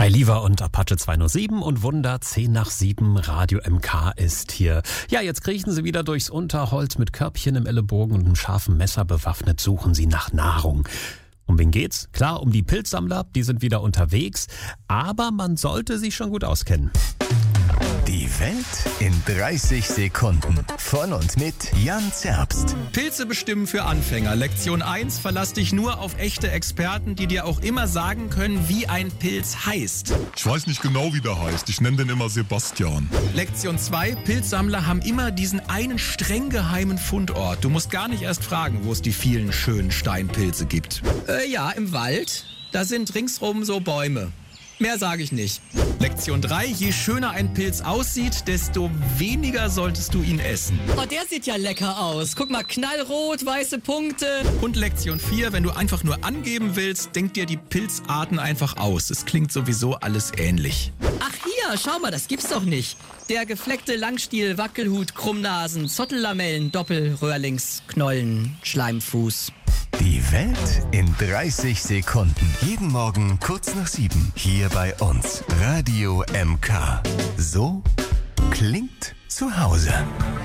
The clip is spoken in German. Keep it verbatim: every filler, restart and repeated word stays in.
Ailiva und Apache zweihundertsieben und Wunder zehn nach sieben, Radio M K ist hier. Ja, jetzt kriechen sie wieder durchs Unterholz mit Körbchen im Ellenbogen und einem scharfen Messer bewaffnet, suchen sie nach Nahrung. Um wen geht's? Klar, um die Pilzsammler, die sind wieder unterwegs, aber man sollte sich schon gut auskennen. Die Welt in dreißig Sekunden. Von und mit Jan Zerbst. Pilze bestimmen für Anfänger. Lektion eins, verlass dich nur auf echte Experten, die dir auch immer sagen können, wie ein Pilz heißt. Ich weiß nicht genau, wie der heißt. Ich nenne den immer Sebastian. Lektion zwei, Pilzsammler haben immer diesen einen streng geheimen Fundort. Du musst gar nicht erst fragen, wo es die vielen schönen Steinpilze gibt. Äh, ja, im Wald. Da sind ringsrum so Bäume. Mehr sage ich nicht. Lektion drei, je schöner ein Pilz aussieht, desto weniger solltest du ihn essen. Oh, der sieht ja lecker aus. Guck mal, knallrot, weiße Punkte. Und Lektion vier, wenn du einfach nur angeben willst, denk dir die Pilzarten einfach aus. Es klingt sowieso alles ähnlich. Ach hier, schau mal, das gibt's doch nicht. Der gefleckte Langstiel, Wackelhut, Krummnasen, Zottellamellen, Doppelröhrlings, Knollen, Schleimfuß. Die Welt in dreißig Sekunden. Jeden Morgen kurz nach sieben. Hier bei uns. Radio M K. So klingt zu Hause.